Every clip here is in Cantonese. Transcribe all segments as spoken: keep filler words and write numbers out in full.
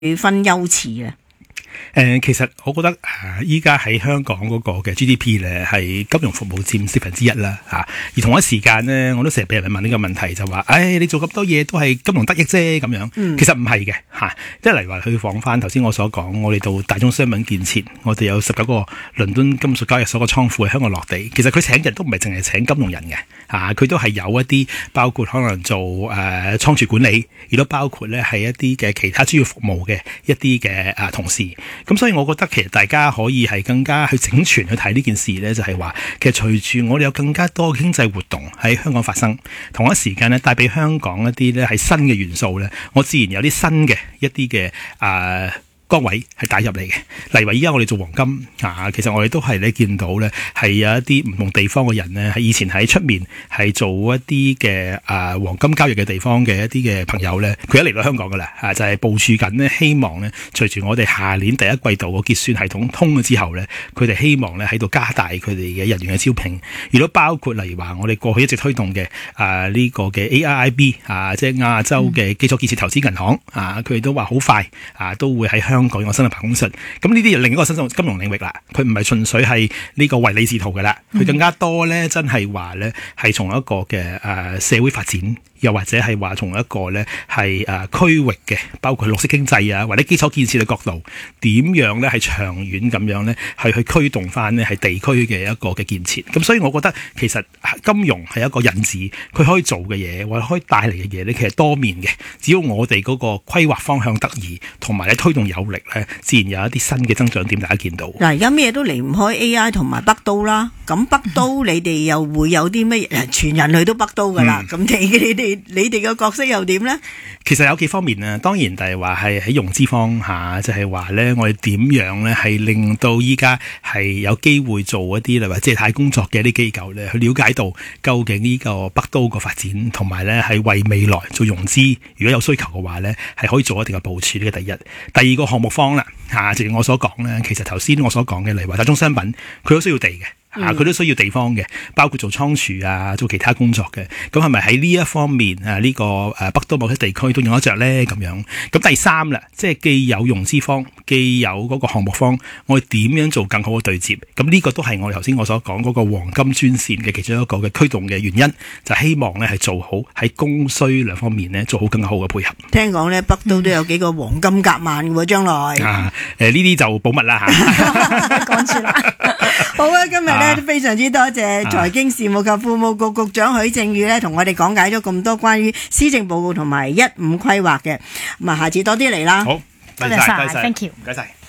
分優次咧？ 誒、呃，其實我覺得誒，依家喺香港嗰個嘅 G D P 咧，係金融服務佔四分之一啦，嚇、啊。而同一時間呢，我都成日俾人問呢個問題，就話：，誒、哎，你做咁多嘢都係金融得益啫，咁樣。嗯、其實唔係嘅，嚇、啊。即係例如話去講翻頭先我所講，我哋到大宗商品建設，我哋有十九個倫敦金屬交易所嘅倉庫喺香港落地。其實佢請人都唔係淨係請金融人嘅，嚇、啊。佢都係有一啲包括可能做誒、呃、倉儲管理，亦都包括咧係一啲嘅其他專業服務嘅一啲嘅誒同事。咁所以我覺得其實大家可以係更加去整全去睇呢件事呢，就係話其實隨住我哋有更加多經濟活動喺香港發生，同一時間呢帶俾香港一啲呢係新嘅元素呢，我自然有啲新嘅一啲嘅啊崗位係帶入嚟嘅。例如話依家我哋做黃金啊，其實我哋都係咧見到咧係有一啲唔同地方嘅人呢，係以前喺出面係做一啲嘅啊黃金交易嘅地方嘅一啲嘅朋友咧，佢一嚟到香港噶啦啊，就係、是、部署緊呢，希望呢，隨住我哋下年第一季度個結算系統通咗之後呢，佢哋希望咧喺度加大佢哋嘅人員嘅招聘，亦都包括例如話我哋過去一直推動嘅啊呢、這個嘅 A I I B 啊，即係亞洲嘅基礎建設投資銀行啊，佢哋都話好快啊都會喺香港。香港有新嘅辦公室，咁呢啲又另一個新金融領域啦。佢唔係純粹係呢個唯利是圖嘅啦，佢更加多咧，真係話咧係從一個嘅誒、呃、社會發展，又或者係話從一個咧係誒區域嘅，包括綠色經濟啊，或者基礎建設嘅角度，點樣咧係長遠咁樣咧係去驅動翻呢係地區嘅一個嘅建設。咁所以我覺得其實金融係一個引子，佢可以做嘅嘢或者可以帶嚟嘅嘢咧，其實多面嘅。只要我哋嗰個規劃方向得宜，同埋咧推動有力咧，自然有一啲新嘅增長點，大家見到。 嗱，而家咩都離唔開 A I 同埋北都啦。咁北都你哋又會有啲咩？全人類都北都噶啦。咁、嗯、你你哋你哋嘅角色又點咧？ 其實有幾方面啊，當然就係話係喺融資方下，就係話咧，我哋點樣咧係令到依家係有機會做一啲例如借貸工作嘅啲機構咧，去了解到究竟呢個北都個發展，同埋咧係為未來做融資，如果有需求嘅話咧，係可以做一定嘅部署。呢個第一，第二個項目方啦，嚇，正如我所講咧，其實頭先我所講嘅例如話大宗商品，佢都需要地嘅。啊！佢都需要地方嘅，包括做倉儲啊，做其他工作嘅。咁係咪喺呢一方面啊？呢、這個誒、啊、北都某些地區都用得着咧？咁樣。咁第三啦，即係既有融資方，既有嗰個項目方，我哋點樣做更好嘅對接？咁呢個都係我哋頭先我所講嗰個黃金專線嘅其中一個嘅驅動嘅原因，就希望咧係做好喺供需兩方面咧做好更好嘅配合。 聽講咧，北都都有幾個黃金夾萬嘅喎，將來。 啊！誒呢啲就保密啦嚇。 講住啦。好啊，今日咧都非常之多謝財經事務及庫務局局長許正宇咧，同我哋講解咗咁多關於施政報告同埋一五規劃嘅。咁啊，下次多啲嚟啦。 好， 多謝晒 ，thank you， 唔該晒。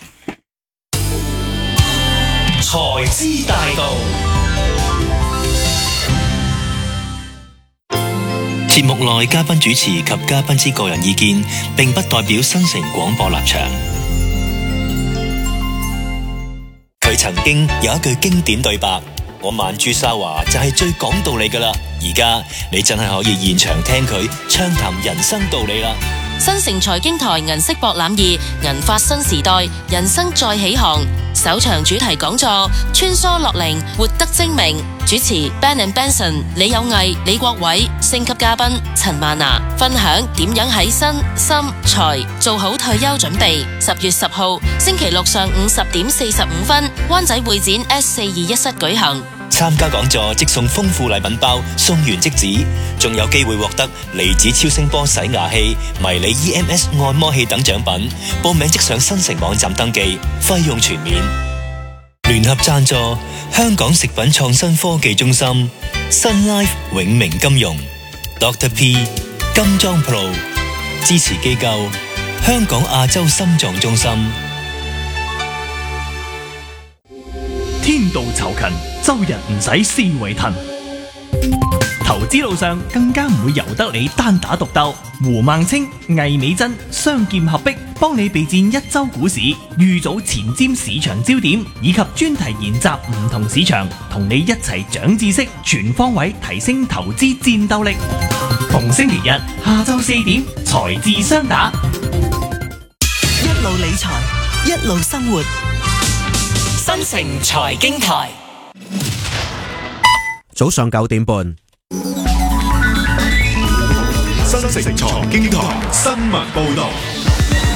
財資大道。節目內嘉賓主持及嘉賓之個人意見，並不代表新城廣播立場。佢曾經有一句經典對白：我曼珠沙華就係最講道理噶啦。而家你真係可以現場聽佢暢談人生道理啦。 新城財經台銀色博覽二銀發新時代，人生再起航。首場主題講座穿梭樂齡，活得精明。主持 Ben and Benson 李有毅、李國偉，星級嘉賓陳曼娜分享點樣喺身心財做好退休準備。十月十號星期六上午十點四十五分，灣仔會展 S 四二一室舉行。 參加講座即送豐富禮品包，送完即止，仲有機會獲得離子超聲波洗牙器、迷你 E M S 按摩器等獎品。報名即上新城網站登記，費用全免。聯合贊助香港食品創新科技中心、Sun Life 永明金融、Doctor P 金裝 Pro 支持機構香港亞洲心臟中心。 天道酬勤，周日唔使思維騰。投資路上更加唔會由得你單打獨鬥。胡孟青、魏美珍雙劍合璧，幫你備戰一周股市，預早前瞻市場焦點，以及專題研習唔同市場，同你一齊長知識，全方位提升投資戰鬥力。逢星期日下晝四點，財智雙打， 一路理財，一路生活。新城財經台， 早上九點半。 新城財經台新聞報道。